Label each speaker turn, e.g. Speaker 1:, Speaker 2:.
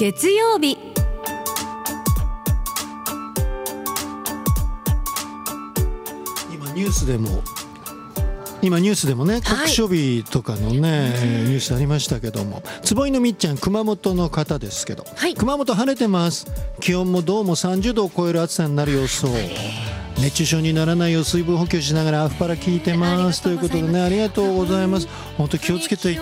Speaker 1: 月曜日。
Speaker 2: 今ニュースでもね、国書日とかのね、ニュースありましたけども、坪井のみっちゃん、熊本の方ですけど、熊本晴れてます。気温もどうも30度を超える暑さになる予想。熱中症にならないよう水分補給しながらアフパラ聞いてますということでね、ありがとうございます。本当気をつけてい